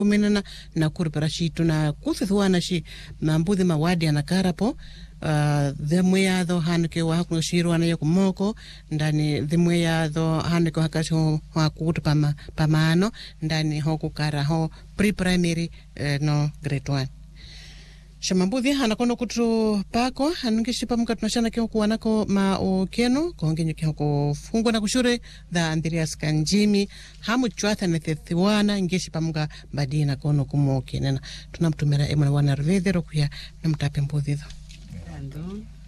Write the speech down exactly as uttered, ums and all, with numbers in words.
kumenana na kuripara shitu na kuthithuana shi mambuthi mawadi anakarapo uh, dhimwe yatho hanike wa hakuno shiru anayo kumoko ndani dhimwe yatho hanike wakati ho hakutu pama pamano ndani ho kukara ho pre-primary uh, no grade one. Shamambuthi hanakono kutru pako hanungishi pamuka tunashana kio kuwanako ma o keno kongenyo kio kufungwa na kushure da Andreas Kanjimi hamu chuatha nethethiwana ngishi pamuka badina kono kumoke nena tunamtumera emana wana rvedero kuya namtape mbudhido.